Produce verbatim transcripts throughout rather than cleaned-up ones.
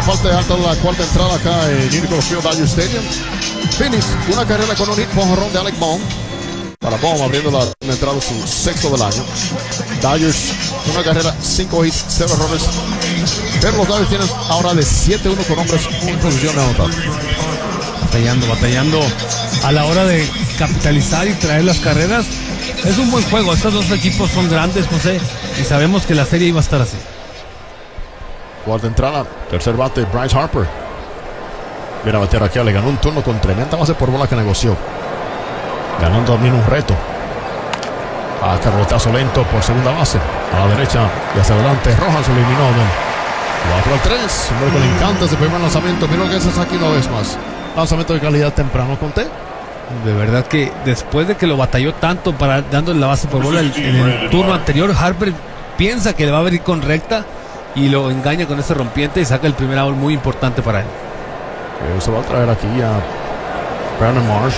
parte alta de la cuarta entrada acá en Unico Field, Dodger Stadium. Phillies, una carrera con un hit jonrón de Alec Bohm. Para Bohm abriendo la entrada, su sexto del año. Dodgers, una carrera, cinco hits, cero errores. Pero los Dodgers tienen ahora de siete uno con hombres en posición de anotar. Batallando, batallando a la hora de capitalizar y traer las carreras. Es un buen juego. Estos dos equipos son grandes, José, y sabemos que la serie iba a estar así. Cuarta entrada, tercer bate, Bryce Harper. Viene a bater aquí, le ganó un turno con tremenda base por bola que negoció. Ganando también un reto. A carrotazo lento por segunda base. A la derecha y hacia adelante. Rojas eliminó del cuatro a tres. Lo que le encanta ese primer lanzamiento. Mira lo que haces aquí una vez más. Lanzamiento de calidad temprano, conté. De verdad que después de que lo batalló tanto para dándole la base por bola en el turno anterior, Harper piensa que le va a venir con recta y lo engaña con ese rompiente y saca el primer out muy importante para él. Eh, se va a traer aquí a Brandon Marsh.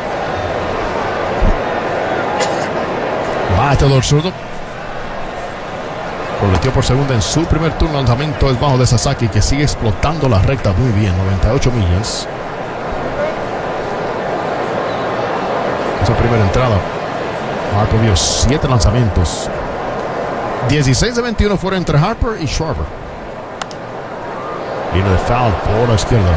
Bateador zurdo. Prometió por segunda en su primer turno. Lanzamiento es bajo de Sasaki, que sigue explotando la recta muy bien. noventa y ocho millas. Es su primera entrada. Harper dio siete lanzamientos. dieciséis de veintiuno fueron entre Harper y Schwarber. Viene de foul por la izquierda.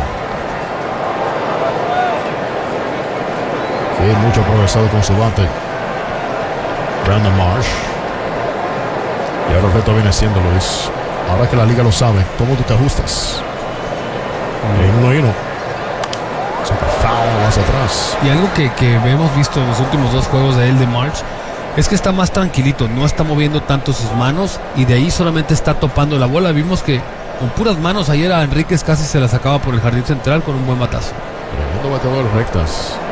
Que mucho progresado con su bate. Brandon Marsh. Y ahora el reto viene siendo, Luis, ahora que la liga lo sabe, ¿cómo tú te ajustas? En uno y uno. Super foul hacia atrás. Y algo que, que hemos visto en los últimos dos juegos de él, de March, es que está más tranquilito, no está moviendo tanto sus manos y de ahí solamente está topando la bola. Vimos que con puras manos ayer a Enríquez casi se la sacaba por el jardín central con un buen batazo. Tremendo bateador rectas.